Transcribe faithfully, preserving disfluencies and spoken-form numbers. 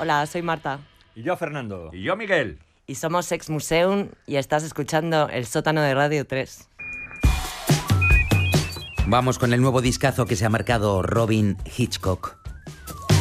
Hola, soy Marta. Y yo, Fernando. Y yo, Miguel. Y somos Sex Museum y estás escuchando El Sótano de Radio tres. Vamos con el nuevo discazo que se ha marcado Robyn Hitchcock.